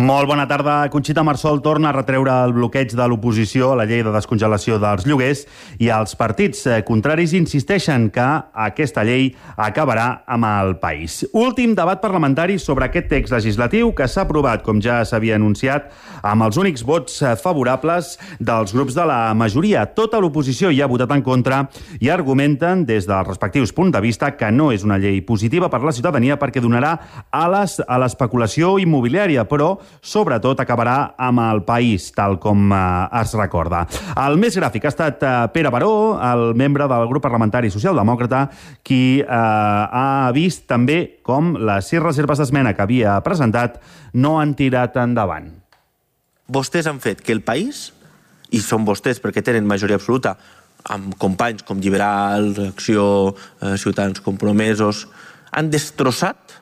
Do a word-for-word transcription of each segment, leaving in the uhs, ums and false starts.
Molt bona tarda. Conxita Marsol torna a retreure el bloqueig de l'oposició a la llei de descongelació dels lloguers i els partits contraris insisteixen que aquesta llei acabarà amb el país. Últim debat parlamentari sobre aquest text legislatiu que s'ha aprovat, com ja s'havia anunciat, amb els únics vots favorables dels grups de la majoria. Tota l'oposició hi ha votat en contra i argumenten des dels respectius punts de vista que no és una llei positiva per a la ciutadania perquè donarà ales a l'especulació immobiliària, però sobretot acabarà amb el país, tal com eh, es recorda. El més gràfic ha estat eh, Pere Baró, el membre del grup parlamentari socialdemòcrata, qui eh, ha vist també com les sis reserves d'esmena que havia presentat no han tirat endavant. Vostès han fet que el país, i són vostès perquè tenen majoria absoluta, amb companys com Lliberal, Acció, eh, Ciutadans Compromesos, han destrossat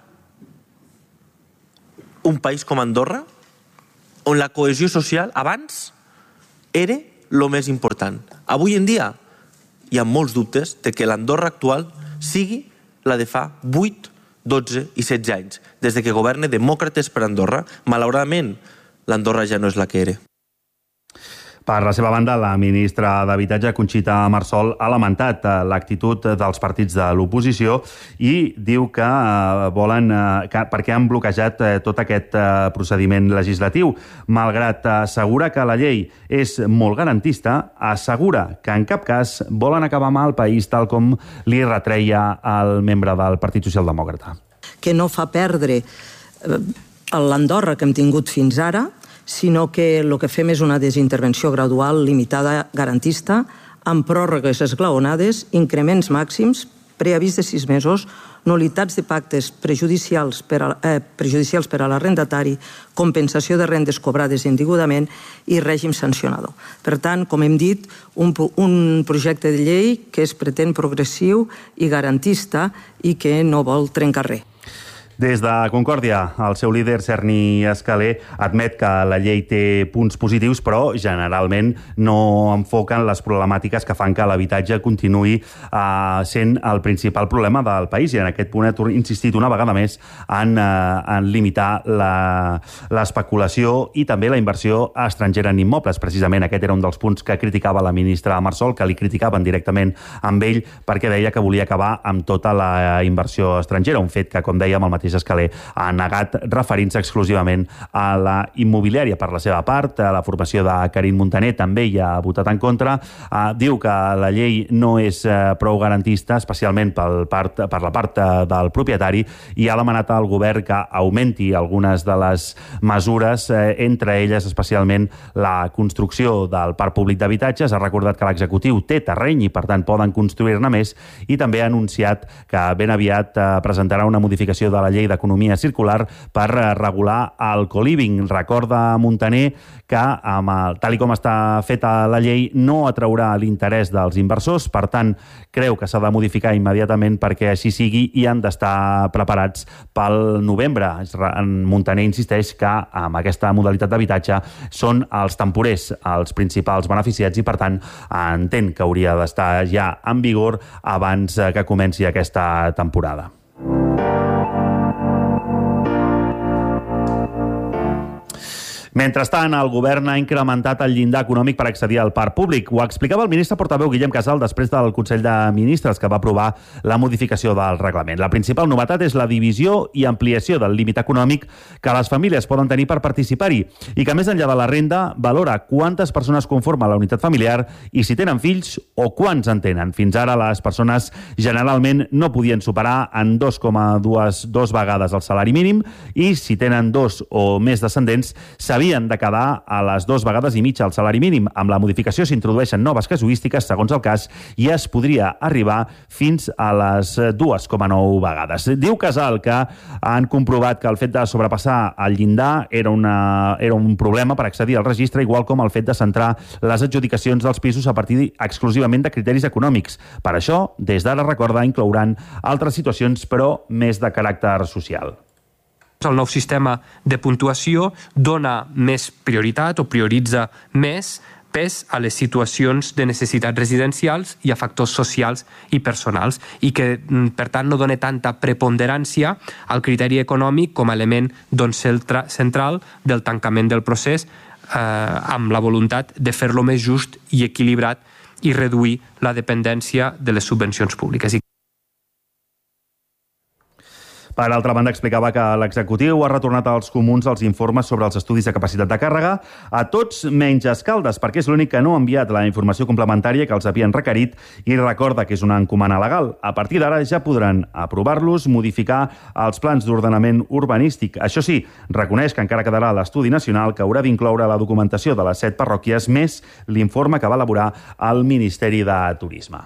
un país com Andorra, on la cohesió social abans era el més important. Avui en dia hi ha molts dubtes de que l'Andorra actual sigui la de fa vuit, dotze i setze anys, des de que governa Demòcrates per Andorra. Malauradament, l'Andorra ja no és la que era. Per la seva banda, la ministra d'Habitatge, Conxita Marsol, ha lamentat l'actitud dels partits de l'oposició i diu que volen, que, perquè han bloquejat tot aquest procediment legislatiu. Malgrat assegura que la llei és molt garantista, assegura que en cap cas volen acabar amb el país, tal com li retreia el membre del Partit Socialdemòcrata. Que no fa perdre l'Andorra que hem tingut fins ara, sinó que el que fem és una desintervenció gradual, limitada, garantista, amb pròrrogues esglaonades, increments màxims, preavís de sis mesos, nul·litats de pactes prejudicials per a, eh, prejudicials per a l'arrendatari, compensació de rendes cobrades indegudament i règim sancionador. Per tant, com hem dit, un, un projecte de llei que es pretén progressiu i garantista i que no vol trencar res. Des de Concòrdia, el seu líder, Serni Escalé, admet que la llei té punts positius, però generalment no enfoquen les problemàtiques que fan que l'habitatge continuï eh, sent el principal problema del país. I en aquest punt ha insistit una vegada més en, eh, en limitar l'especulació i també la inversió estrangera en immobles. Precisament aquest era un dels punts que criticava la ministra Marsol, que li criticaven directament amb ell perquè deia que volia acabar amb tota la inversió estrangera, un fet que, com dèiem, el mateix Escalé ha negat, referint-se exclusivament a la immobiliària. Per la seva part, la formació de Carine Montaner també hi ha votat en contra. Uh, diu que la llei no és uh, prou garantista, especialment pel part, per la part uh, del propietari, i ha demanat al govern que augmenti algunes de les mesures, uh, entre elles especialment la construcció del parc públic d'habitatges. Ha recordat que l'executiu té terreny i, per tant, poden construir-ne més, i també ha anunciat que ben aviat uh, presentarà una modificació de la llei d'economia circular per regular el co-living. Recorda Montaner que, amb el, tal com està feta la llei, no atraurà l'interès dels inversors, per tant, creu que s'ha de modificar immediatament perquè així sigui i han d'estar preparats pel novembre. Montaner insisteix que amb aquesta modalitat d'habitatge són els temporers els principals beneficiats i, per tant, entén que hauria d'estar ja en vigor abans que comenci aquesta temporada. Mentrestant, el govern ha incrementat el llindar econòmic per accedir al parc públic. Ho explicava el ministre portaveu Guillem Casal després del Consell de Ministres que va aprovar la modificació del reglament. La principal novetat és la divisió i ampliació del límit econòmic que les famílies poden tenir per participar-hi i que, més enllà de la renda, valora quantes persones conforma la unitat familiar i si tenen fills o quants en tenen. Fins ara, les persones generalment no podien superar en dos coma dos vegades el salari mínim i, si tenen dos o més descendents, s'havien de quedar a les dues vegades i mitja el salari mínim. Amb la modificació s'introdueixen noves casuístiques, segons el cas, i es podria arribar fins a les dues coma nou vegades. Diu Casal que han comprovat que el fet de sobrepassar el llindar era, una, era un problema per accedir al registre, igual com el fet de centrar les adjudicacions dels pisos a partir exclusivament de criteris econòmics. Per això, des d'ara, recorda, inclouran altres situacions, però més de caràcter social. El nou sistema de puntuació dona més prioritat o prioritza més pes a les situacions de necessitats residencials i a factors socials i personals, i que, per tant, no dona tanta preponderància al criteri econòmic com a element doncs, central del tancament del procés, eh, amb la voluntat de fer-lo més just i equilibrat i reduir la dependència de les subvencions públiques. Per altra banda, explicava que l'executiu ha retornat als comuns els informes sobre els estudis de capacitat de càrrega a tots menys Escaldes, perquè és l'únic que no ha enviat la informació complementària que els havien requerit i recorda que és una encomana legal. A partir d'ara ja podran aprovar-los, modificar els plans d'ordenament urbanístic. Això sí, reconeix que encara quedarà l'estudi nacional que haurà d'incloure la documentació de les set parròquies més l'informe que va elaborar el Ministeri de Turisme.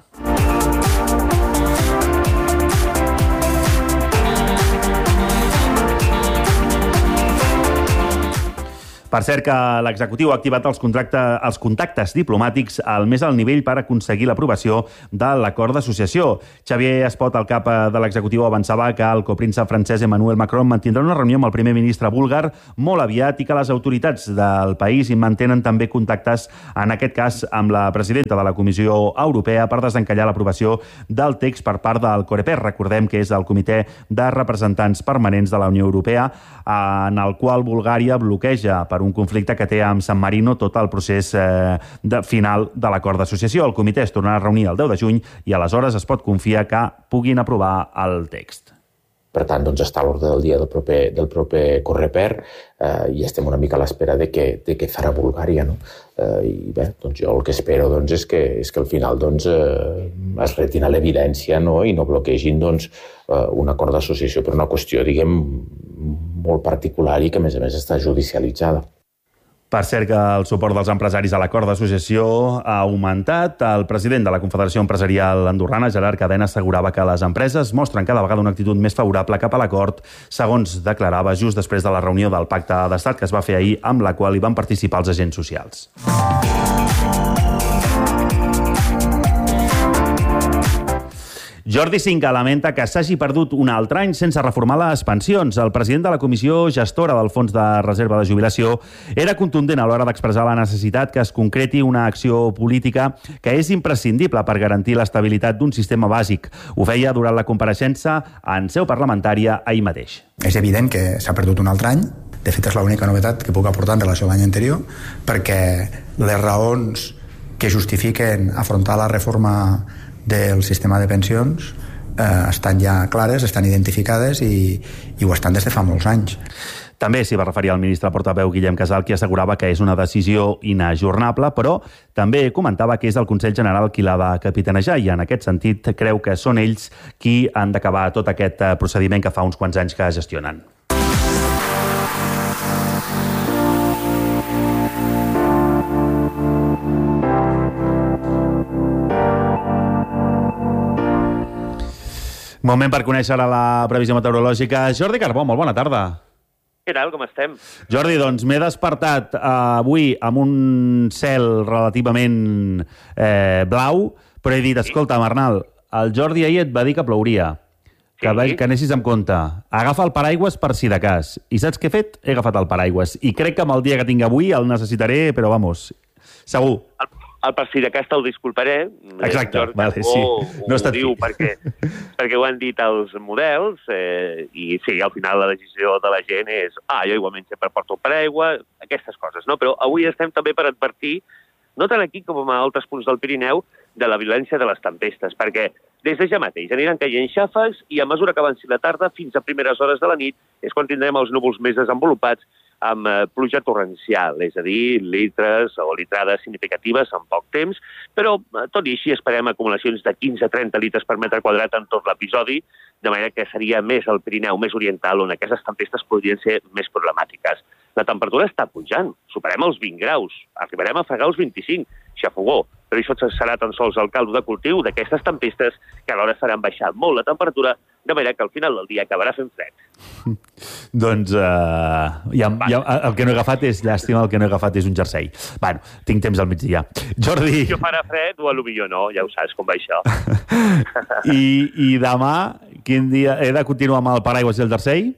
Per cert, que l'executiu ha activat els, els contactes diplomàtics al més alt nivell per aconseguir l'aprovació de l'acord d'associació. Xavier Espot, el cap de l'executiu, avançava que el copríncep francès Emmanuel Macron mantindrà una reunió amb el primer ministre búlgar molt aviat i que les autoritats del país hi mantenen també contactes, en aquest cas amb la presidenta de la Comissió Europea, per desencallar l'aprovació del text per part del Coreper. Recordem que és el Comitè de Representants Permanents de la Unió Europea, en el qual Bulgària bloqueja per un conflicte que té amb San Marino tot el procés eh, de final de l'acord d'associació. El comitè es tornarà a reunir el deu de juny i aleshores es pot confiar que puguin aprovar el text. Per tant, doncs, està a l'ordre del dia del proper, del proper Coreper eh, i estem una mica a l'espera de què de que farà Bulgària. No? Eh, I bé, doncs jo el que espero doncs, és, que, és que al final doncs, eh, es retin a l'evidència, no? I no bloquegin doncs, eh, un acord d'associació per una qüestió, diguem, molt particular i que, a més a més, està judicialitzada. Per cert, que el suport dels empresaris a l'acord d'associació ha augmentat. El president de la Confederació Empresarial Andorrana, Gerard Cadena, assegurava que les empreses mostren cada vegada una actitud més favorable cap a l'acord, segons declarava just després de la reunió del Pacte d'Estat que es va fer ahir, amb la qual hi van participar els agents socials. Jordi Cinca lamenta que s'hagi perdut un altre any sense reformar les pensions. El president de la Comissió Gestora del Fons de Reserva de Jubilació era contundent a l'hora d'expressar la necessitat que es concreti una acció política que és imprescindible per garantir l'estabilitat d'un sistema bàsic. Ho feia durant la compareixença en seu parlamentària ahir mateix. És evident que s'ha perdut un altre any. De fet, és l'única novetat que puc aportar en relació a l'any anterior, perquè les raons que justifiquen afrontar la reforma del sistema de pensions eh, estan ja clares, estan identificades i, i ho estan des de fa molts anys. També s'hi va referir el ministre portaveu Guillem Casal, qui assegurava que és una decisió inajornable, però també comentava que és el Consell General qui l'ha de capitanejar i en aquest sentit creu que són ells qui han d'acabar tot aquest procediment que fa uns quants anys que gestionen. Moment per conèixer ara la previsió meteorològica. Jordi Carbó, molt bona tarda. Què tal, com estem? Jordi, doncs m'he despertat eh, avui amb un cel relativament eh, blau, però he dit, escolta, Arnal, el Jordi ahir et va dir que plouria, que, sí. que anessis amb compte. Agafa el paraigües per si de cas. I saps què he fet? He agafat el paraigües. I crec que amb el dia que tinc avui el necessitaré, però vamos, segur. El, el per si de cas te'l disculparé. Exacte, Jordi, vale, sí. Ho, no ho diu perquè, perquè ho han dit els models eh, i sí, al final la decisió de la gent és ah, jo igualment sempre porto el paraigua, aquestes coses, no? Però avui estem també per advertir, no tant aquí com a altres punts del Pirineu, de la violència de les tempestes, perquè des de ja mateix aniran caient xàfecs i a mesura que avanci la tarda fins a primeres hores de la nit és quan tindrem els núvols més desenvolupats amb eh, pluja torrencial, és a dir, litres o litrades significatives en poc temps, però eh, tot i així esperem acumulacions de quinze a trenta litres per metre quadrat en tot l'episodi, de manera que seria més el Pirineu, més oriental, on aquestes tempestes podrien ser més problemàtiques. La temperatura està pujant, superem els vint graus, arribarem a fregar els vint-i-cinc, xafogó, però això serà tan sols el caldo de cultiu d'aquestes tempestes que alhora faran baixar molt la temperatura, de manera que al final del dia acabarà fent fred. Doncs uh, ja, ja, el que no he agafat és llàstima, el que no he agafat és un jersei. Bueno, tinc temps al migdia. Jordi... Si farà fred o potser no, ja ho saps com va això. I, I demà, quin dia... He de continuar amb el paraigües i el jersei?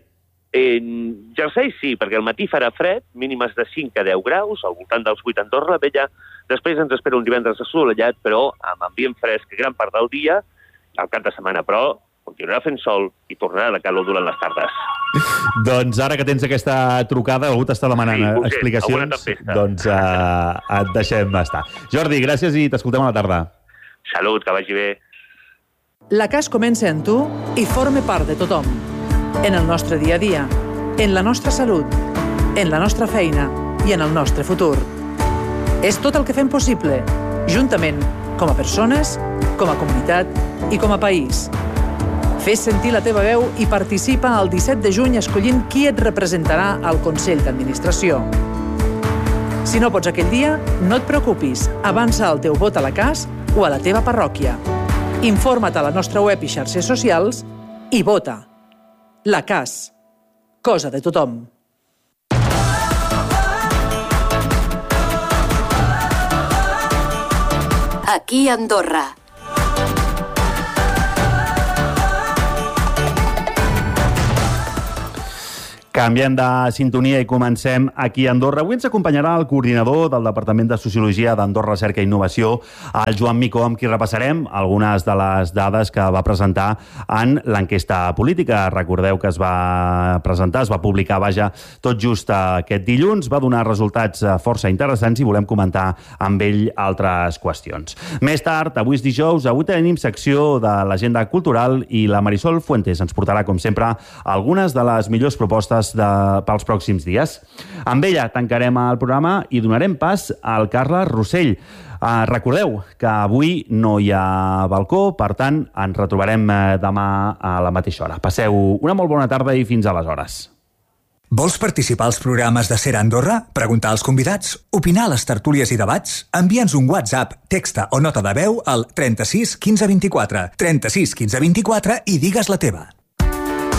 En jersei sí, perquè al matí farà fred, mínimes de cinc a deu graus, al voltant dels vuit a Andorra la Vella. Després ens espera un divendres assolellat, però amb ambient fresc gran part del dia, al cap de setmana, però continuarà fent sol i tornarà la calor durant les tardes. Doncs ara que tens aquesta trucada, algú t'està demanant Sí, urgent, explicacions, alguna tempesta. doncs uh, et deixem estar. Jordi, gràcies i t'escoltem a la tarda. Salut, que vagi bé. La Cas comença en tu i forma part de tothom. En el nostre dia a dia, en la nostra salut, en la nostra feina i en el nostre futur. És tot el que fem possible, juntament, com a persones, com a comunitat i com a país. Fes sentir la teva veu i participa el disset de juny escollint qui et representarà al Consell d'Administració. Si no pots aquell dia, no et preocupis, avança el teu vot a la Cas o a la teva parròquia. Informa't a la nostra web i xarxes socials i vota. La Cas. Cosa de tothom. Aquí a Andorra. Canviem de sintonia i comencem aquí a Andorra. Avui ens acompanyarà el coordinador del Departament de Sociologia d'Andorra Recerca i Innovació, el Joan Micó, amb qui repassarem algunes de les dades que va presentar en l'enquesta política. Recordeu que es va presentar, es va publicar, vaja, tot just aquest dilluns. Va donar resultats força interessants i volem comentar amb ell altres qüestions. Més tard, avui és dijous, avui tenim secció de l'agenda cultural i la Marisol Fuentes ens portarà, com sempre, algunes de les millors propostes De, pels pròxims dies. Amb ella tancarem el programa i donarem pas al Carles Rossell. Uh, recordeu que avui no hi ha balcó, per tant, ens retrobarem demà a la mateixa hora. Passeu una molt bona tarda i fins aleshores. Vols participar als programes de Ser Andorra? Preguntar als convidats? Opinar a les tertúlies i debats? Envia'ns un WhatsApp, texta o nota de veu al trenta-sis quinze vint-i-quatre. trenta-sis quinze vint-i-quatre i digues la teva.